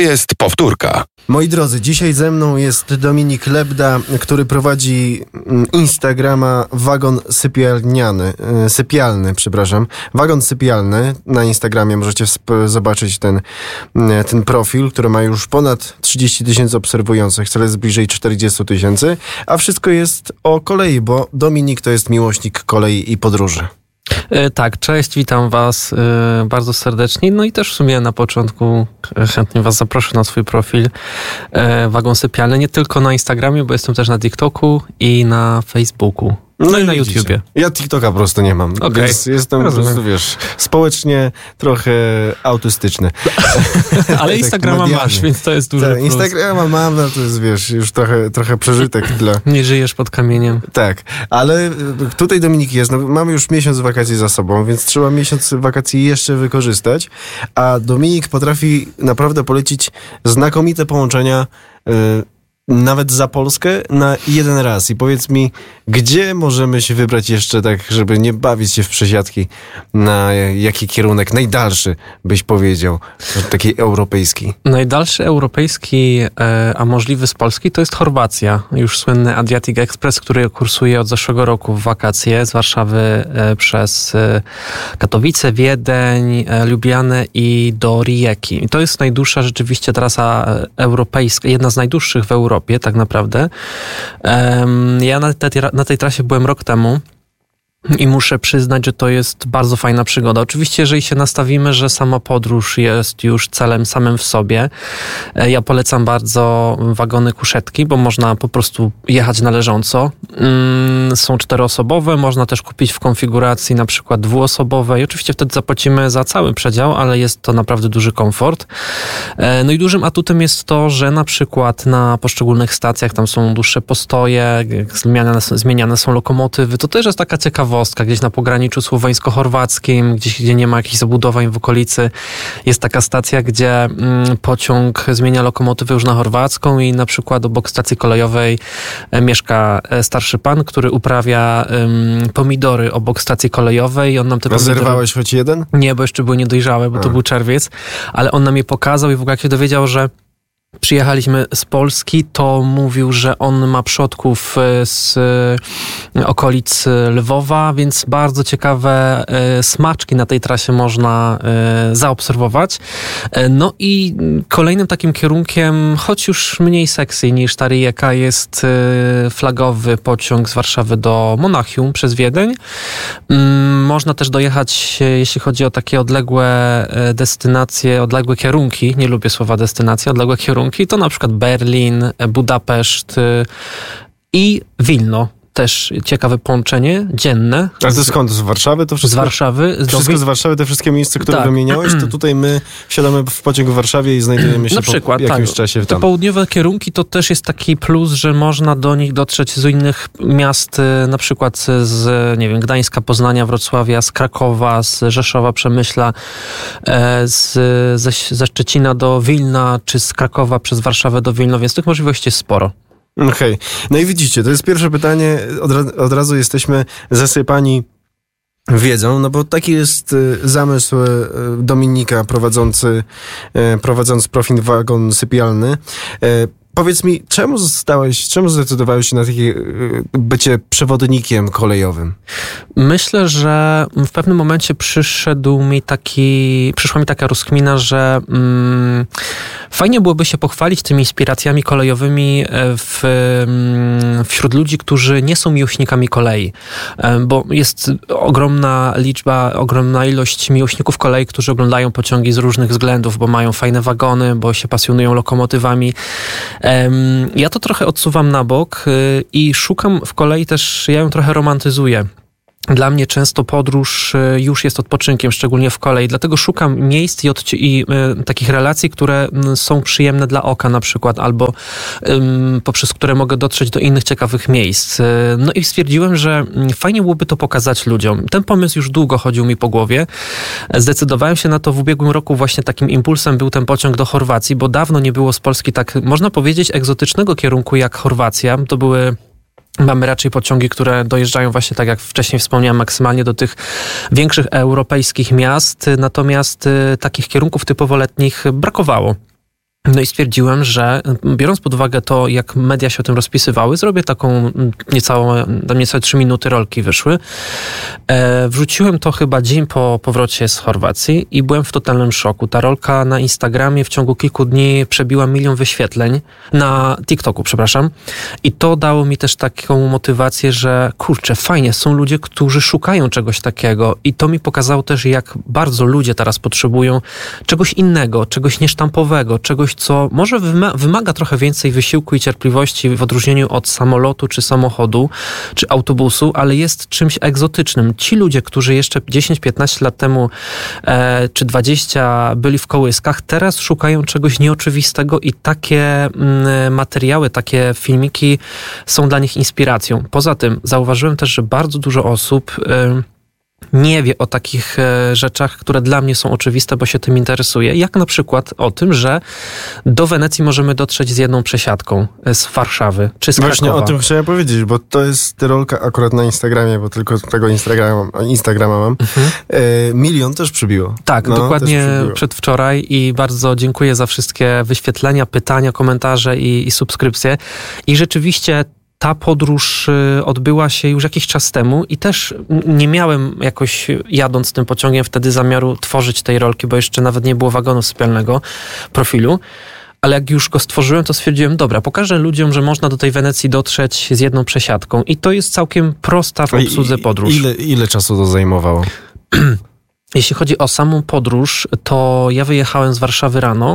jest powtórka. Moi drodzy, dzisiaj ze mną jest Dominik Lebda, który prowadzi Instagrama Wagon Wagon Sypialny na Instagramie. Możecie zobaczyć ten profil, który ma już ponad 30 000 obserwujących, wcale jest bliżej 40 000, a wszystko jest o kolei, bo Dominik to jest miłośnik kolei i podróży. Tak, cześć, witam Was bardzo serdecznie. No i też w sumie na początku chętnie Was zaproszę na swój profil Wagon Sypialny, nie tylko na Instagramie, bo jestem też na TikToku i na Facebooku. No i na YouTubie. Ja TikToka po prostu nie mam, więc jestem po prostu, społecznie trochę autystyczny. Ale Instagrama masz, więc to jest duży plus. Instagrama mam, no to jest, już trochę przeżytek dla... Nie żyjesz pod kamieniem. Tak, ale tutaj Dominik jest, mamy już miesiąc wakacji za sobą, więc trzeba miesiąc wakacji jeszcze wykorzystać, a Dominik potrafi naprawdę polecić znakomite połączenia, nawet za Polskę na jeden raz. I powiedz mi, gdzie możemy się wybrać jeszcze tak, żeby nie bawić się w przesiadki? Na jaki kierunek najdalszy byś powiedział? Taki europejski. Najdalszy europejski, a możliwy z Polski, to jest Chorwacja. Już słynny Adriatic Express, który kursuje od zeszłego roku w wakacje z Warszawy przez Katowice, Wiedeń, Lubianę i do Rijeki. I to jest najdłuższa rzeczywiście trasa europejska, jedna z najdłuższych w Europie tak naprawdę. Ja na tej trasie byłem rok temu i muszę przyznać, że to jest bardzo fajna przygoda. Oczywiście, jeżeli się nastawimy, że sama podróż jest już celem samym w sobie, ja polecam bardzo wagony kuszetki, bo można po prostu jechać na leżąco. Są 4-osobowe, można też kupić w konfiguracji na przykład 2-osobowej. Oczywiście wtedy zapłacimy za cały przedział, ale jest to naprawdę duży komfort. No i dużym atutem jest to, że na przykład na poszczególnych stacjach tam są dłuższe postoje, zmieniane są lokomotywy. To też jest taka ciekawostka. Gdzieś na pograniczu słoweńsko-chorwackim, gdzie nie ma jakichś zabudowań w okolicy, jest taka stacja, gdzie pociąg zmienia lokomotywę już na chorwacką i na przykład obok stacji kolejowej mieszka starszy pan, który uprawia pomidory obok stacji kolejowej i on nam te pomidory... Zerwałeś choć jeden? Nie, bo jeszcze były niedojrzałe, bo to był czerwiec, ale on nam je pokazał i w ogóle jak się dowiedział, że przyjechaliśmy z Polski, to mówił, że on ma przodków z okolic Lwowa, więc bardzo ciekawe smaczki na tej trasie można zaobserwować. No i kolejnym takim kierunkiem, choć już mniej sexy niż ta Rijeka, jest flagowy pociąg z Warszawy do Monachium przez Wiedeń. Można też dojechać, jeśli chodzi o takie odległe destynacje, odległe kierunki, nie lubię słowa destynacja, odległe kierunki, to na przykład Berlin, Budapeszt i Wilno. Też ciekawe połączenie dzienne. Ale to skąd? Z Warszawy? To wszystko? Z Warszawy. Wszystko z Warszawy, te wszystkie miejsca, które wymieniałeś, to tutaj my wsiadamy w pociąg w Warszawie i znajdujemy się po jakimś czasie tam. Te południowe kierunki to też jest taki plus, że można do nich dotrzeć z innych miast, na przykład z, nie wiem, Gdańska, Poznania, Wrocławia, z Krakowa, z Rzeszowa, Przemyśla, ze Szczecina do Wilna, czy z Krakowa przez Warszawę do Wilna, więc tych możliwości jest sporo. Okej. No i widzicie, to jest pierwsze pytanie, od razu jesteśmy zasypani wiedzą, no bo taki jest zamysł Dominika prowadząc profil Wagon Sypialny. Powiedz mi, czemu zdecydowałeś się na takie bycie przewodnikiem kolejowym? Myślę, że w pewnym momencie przyszła mi taka rozkmina, że fajnie byłoby się pochwalić tymi inspiracjami kolejowymi wśród ludzi, którzy nie są miłośnikami kolei, bo jest ogromna ilość miłośników kolei, którzy oglądają pociągi z różnych względów, bo mają fajne wagony, bo się pasjonują lokomotywami. Ja to trochę odsuwam na bok i szukam w kolei też, ja ją trochę romantyzuję. Dla mnie często podróż już jest odpoczynkiem, szczególnie w kolei. Dlatego szukam miejsc i takich relacji, które są przyjemne dla oka na przykład, albo poprzez które mogę dotrzeć do innych ciekawych miejsc. No i stwierdziłem, że fajnie byłoby to pokazać ludziom. Ten pomysł już długo chodził mi po głowie. Zdecydowałem się na to w ubiegłym roku. Właśnie takim impulsem był ten pociąg do Chorwacji, bo dawno nie było z Polski tak, można powiedzieć, egzotycznego kierunku jak Chorwacja. Mamy raczej pociągi, które dojeżdżają właśnie, tak jak wcześniej wspomniałem, maksymalnie do tych większych europejskich miast, natomiast takich kierunków typowo letnich brakowało. No i stwierdziłem, że biorąc pod uwagę to, jak media się o tym rozpisywały, zrobię taką niecałe 3 minuty rolki wyszły. Wrzuciłem to chyba dzień po powrocie z Chorwacji i byłem w totalnym szoku. Ta rolka na Instagramie w ciągu kilku dni przebiła 1 000 000 wyświetleń, na TikToku, przepraszam. I to dało mi też taką motywację, że kurczę, fajnie, są ludzie, którzy szukają czegoś takiego i to mi pokazało też, jak bardzo ludzie teraz potrzebują czegoś innego, czegoś niesztampowego, czegoś, co może wymaga trochę więcej wysiłku i cierpliwości w odróżnieniu od samolotu, czy samochodu, czy autobusu, ale jest czymś egzotycznym. Ci ludzie, którzy jeszcze 10-15 lat temu, czy 20 byli w kołyskach, teraz szukają czegoś nieoczywistego i takie materiały, takie filmiki są dla nich inspiracją. Poza tym zauważyłem też, że bardzo dużo osób nie wie o takich rzeczach, które dla mnie są oczywiste, bo się tym interesuje. Jak na przykład o tym, że do Wenecji możemy dotrzeć z jedną przesiadką z Warszawy czy z Krakowa. Właśnie o tym chciałem powiedzieć, bo to jest rolka akurat na Instagramie, bo tylko tego Instagrama mam. 1 000 000 też przybiło. Tak, dokładnie przedwczoraj i bardzo dziękuję za wszystkie wyświetlenia, pytania, komentarze i subskrypcje. I rzeczywiście ta podróż odbyła się już jakiś czas temu i też nie miałem jakoś, jadąc tym pociągiem, wtedy zamiaru tworzyć tej rolki, bo jeszcze nawet nie było wagonu sypialnego profilu. Ale jak już go stworzyłem, to stwierdziłem, dobra, pokażę ludziom, że można do tej Wenecji dotrzeć z jedną przesiadką. I to jest całkiem prosta w obsłudze podróż. Ile czasu to zajmowało? Jeśli chodzi o samą podróż, to ja wyjechałem z Warszawy rano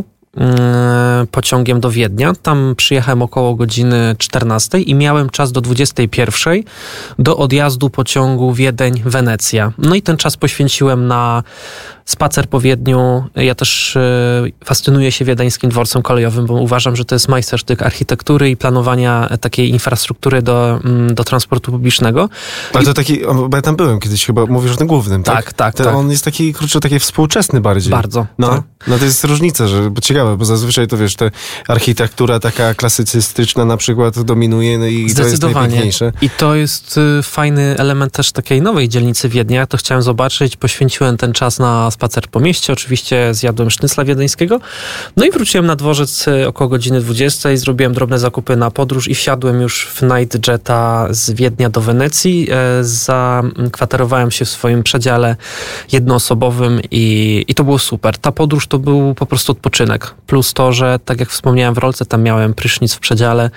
pociągiem do Wiednia. Tam przyjechałem około godziny 14 i miałem czas do 21 do odjazdu pociągu Wiedeń-Wenecja. No i ten czas poświęciłem na spacer po Wiedniu. Ja też fascynuję się wiedeńskim dworcem kolejowym, bo uważam, że to jest majstersztyk architektury i planowania takiej infrastruktury do transportu publicznego. Ale to taki, bo ja tam byłem kiedyś chyba, mówisz o tym głównym, tak? Tak. On jest taki, kurczę, taki współczesny bardziej. Bardzo. No to jest różnica, bo ciekawe, bo zazwyczaj to wiesz, ta architektura taka klasycystyczna na przykład dominuje, no i to jest najpiękniejsze. I to jest fajny element też takiej nowej dzielnicy Wiednia. Ja to chciałem zobaczyć, poświęciłem ten czas na spacer po mieście, oczywiście zjadłem sznycla wiedeńskiego, no i wróciłem na dworzec około godziny 20, zrobiłem drobne zakupy na podróż i wsiadłem już w Night Jeta z Wiednia do Wenecji. Zakwaterowałem się w swoim przedziale jednoosobowym i to było super. Ta podróż to był po prostu odpoczynek. Plus to, że tak jak wspomniałem w rolce, tam miałem prysznic w przedziale.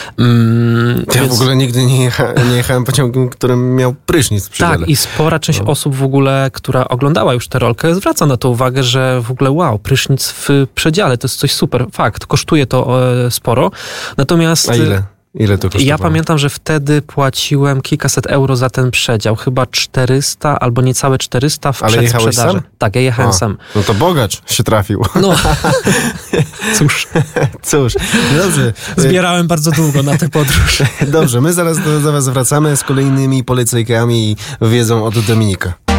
Ja w ogóle nigdy nie jechałem pociągiem, którym miał prysznic w przedziale. Tak, i spora część osób w ogóle, która oglądała już tę rolkę, zwraca na to uwagę, że w ogóle wow, prysznic w przedziale, to jest coś super. Fakt, kosztuje to sporo. Natomiast... A ile? Ile to kosztowało? Ja pamiętam, że wtedy płaciłem kilkaset euro za ten przedział. Chyba 400 albo niecałe 400 w przedsprzedaży. Ale jechałeś sam? Tak, ja jechałem sam. No to bogacz się trafił. No, cóż. No dobrze. Zbierałem bardzo długo na tę podróż. Dobrze, my zaraz do was wracamy z kolejnymi polecajkami i wiedzą od Dominika.